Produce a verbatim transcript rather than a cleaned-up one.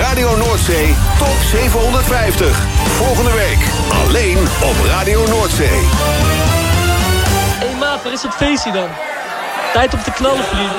Radio Noordzee Top zevenhonderdvijftig. Volgende week alleen op Radio Noordzee. Hé hey maat, waar is dat feestje dan? Tijd om te knallen, vriend.